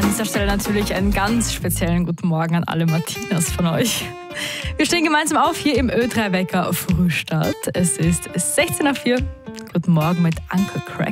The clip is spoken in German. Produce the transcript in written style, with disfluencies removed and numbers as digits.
An dieser Stelle natürlich einen ganz speziellen guten Morgen an alle Martinas von euch. Wir stehen gemeinsam auf hier im Ö3 Wecker Frühstart. Es ist 16:04 Uhr. Guten Morgen mit Uncle Craig.